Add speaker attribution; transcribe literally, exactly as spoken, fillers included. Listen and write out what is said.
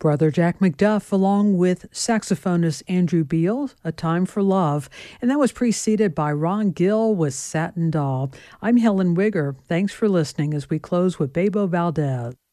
Speaker 1: Brother Jack McDuff, along with saxophonist Andrew Beal, A Time for Love. And that was preceded by Ron Gill with Satin Doll. I'm Helen Wigger. Thanks for listening as we close with Bebo Valdez.